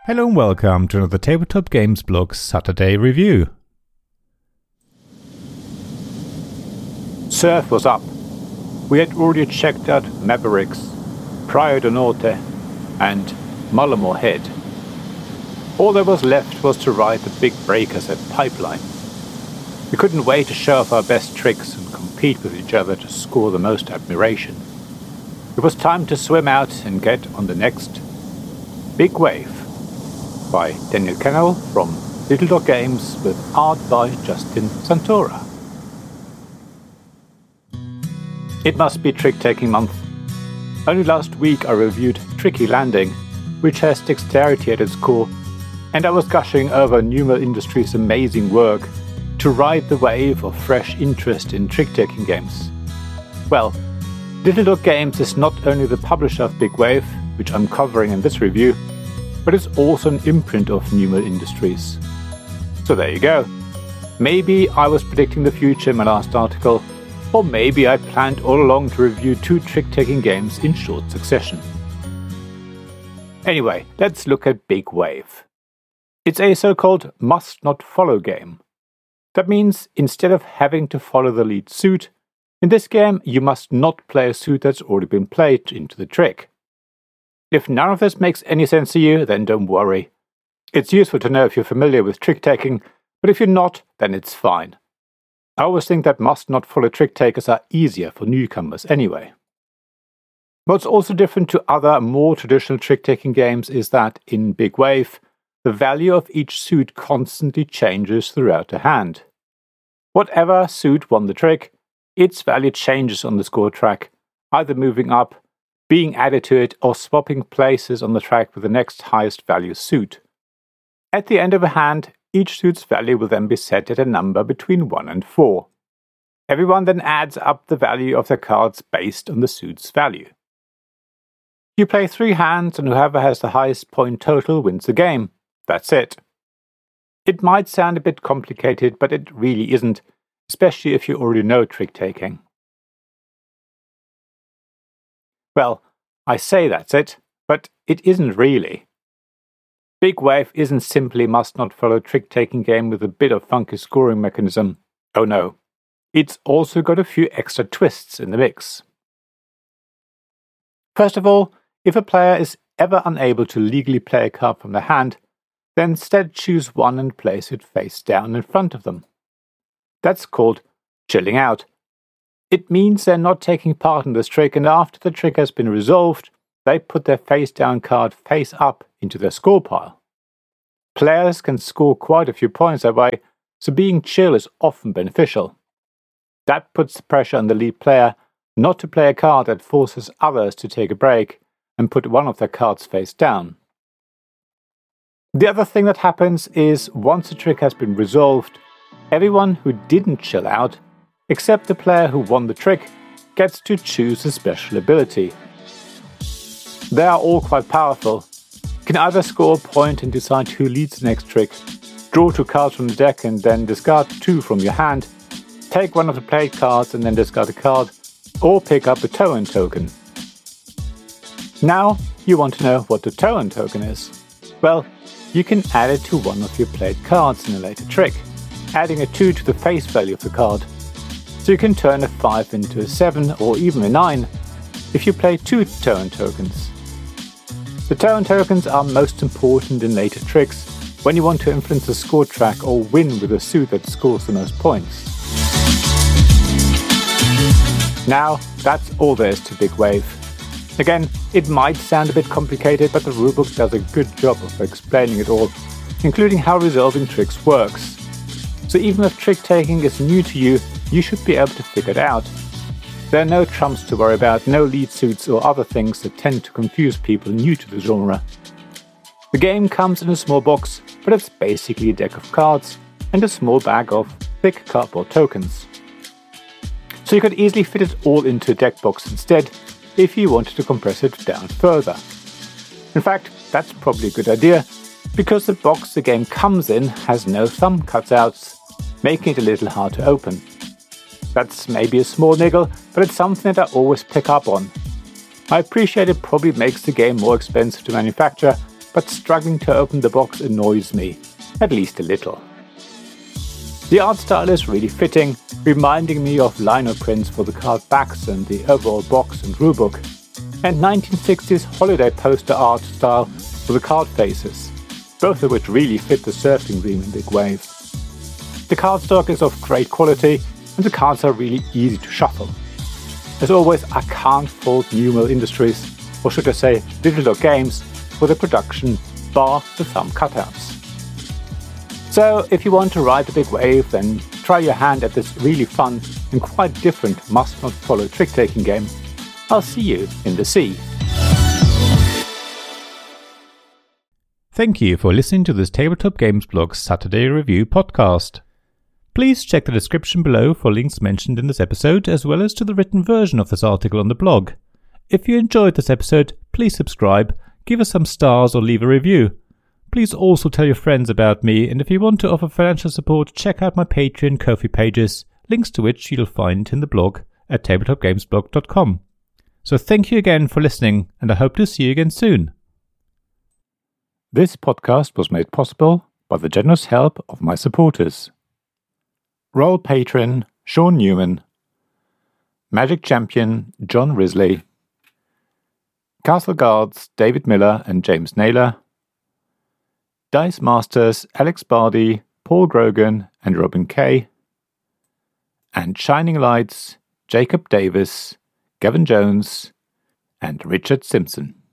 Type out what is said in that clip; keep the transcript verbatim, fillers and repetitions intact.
Hello and welcome to another Tabletop Games Blog Saturday review. Surf was up. We had already checked out Mavericks, Praia do Norte and Mullimore Head. All that was left was to ride the big breakers at Pipeline. We couldn't wait to show off our best tricks and compete with each other to score the most admiration. It was time to swim out and get on the next big wave. By Daniel Kennel from Little Dog Games with art by Justin Santora. It must be trick-taking month. Only last week I reviewed Tricky Landing, which has dexterity at its core, and I was gushing over Numeral Industries' amazing work to ride the wave of fresh interest in trick-taking games. Well, Little Dog Games is not only the publisher of Big Wave, which I'm covering in this review, but it's also an imprint of Numeral Industries. So there you go. Maybe I was predicting the future in my last article, or maybe I planned all along to review two trick-taking games in short succession. Anyway, let's look at Big Wave. It's a so-called must-not-follow game. That means instead of having to follow the lead suit, in this game you must not play a suit that's already been played into the trick. If none of this makes any sense to you, then don't worry. It's useful to know if you're familiar with trick-taking, but if you're not, then it's fine. I always think that must-not-follow trick-takers are easier for newcomers anyway. What's also different to other, more traditional trick-taking games is that, in Big Wave, the value of each suit constantly changes throughout the hand. Whatever suit won the trick, its value changes on the score track, either moving up, being added to it, or swapping places on the track with the next highest value suit. At the end of a hand, each suit's value will then be set at a number between one and four. Everyone then adds up the value of their cards based on the suit's value. You play three hands, and whoever has the highest point total wins the game. That's it. It might sound a bit complicated, but it really isn't, especially if you already know trick-taking. Well, I say that's it, but it isn't really. Big Wave isn't simply must-not-follow trick-taking game with a bit of funky scoring mechanism. Oh no. It's also got a few extra twists in the mix. First of all, if a player is ever unable to legally play a card from their hand, then instead choose one and place it face down in front of them. That's called chilling out. It means they're not taking part in this trick, and after the trick has been resolved, they put their face-down card face up into their score pile. Players can score quite a few points that way, so being chill is often beneficial. That puts the pressure on the lead player not to play a card that forces others to take a break and put one of their cards face down. The other thing that happens is once the trick has been resolved, everyone who didn't chill out, except the player who won the trick, gets to choose a special ability. They are all quite powerful. You can either score a point and decide who leads the next trick, draw two cards from the deck and then discard two from your hand, take one of the played cards and then discard a card, or pick up a Toan token. Now you want to know what the Toan token is. Well, you can add it to one of your played cards in a later trick, adding a two to the face value of the card. So you can turn a five into a seven or even a nine if you play two Toan tokens. The Toan tokens are most important in later tricks when you want to influence the score track or win with a suit that scores the most points. Now, that's all there is to Big Wave. Again, it might sound a bit complicated, but the rulebook does a good job of explaining it all, including how resolving tricks works. So even if trick-taking is new to you, you should be able to figure it out. There are no trumps to worry about, no lead suits or other things that tend to confuse people new to the genre. The game comes in a small box, but it's basically a deck of cards and a small bag of thick cardboard tokens. So you could easily fit it all into a deck box instead, if you wanted to compress it down further. In fact, that's probably a good idea, because the box the game comes in has no thumb cutouts, making it a little hard to open. That's maybe a small niggle, but it's something that I always pick up on. I appreciate it probably makes the game more expensive to manufacture, but struggling to open the box annoys me, at least a little. The art style is really fitting, reminding me of lino prints for the card backs and the overall box and rulebook, and nineteen sixties holiday poster art style for the card faces, both of which really fit the surfing theme in Big Wave. The cardstock is of great quality, and the cards are really easy to shuffle. As always, I can't fault Numeral Industries, or should I say Digital Games, for the production, bar the thumb cutouts. So if you want to ride the Big Wave, then try your hand at this really fun and quite different must-not-follow trick-taking game. I'll see you in the sea. Thank you for listening to this Tabletop Games Blog Saturday Review podcast. Please check the description below for links mentioned in this episode, as well as to the written version of this article on the blog. If you enjoyed this episode, please subscribe, give us some stars or leave a review. Please also tell your friends about me, and if you want to offer financial support, check out my Patreon and Ko-fi pages, links to which you'll find in the blog at tabletop games blog dot com. So thank you again for listening, and I hope to see you again soon. This podcast was made possible by the generous help of my supporters. Royal Patron Sean Newman, Magic Champion John Risley, Castle Guards David Miller and James Naylor, Dice Masters Alex Bardi, Paul Grogan and Robin Kay, and Shining Lights Jacob Davis, Gavin Jones and Richard Simpson.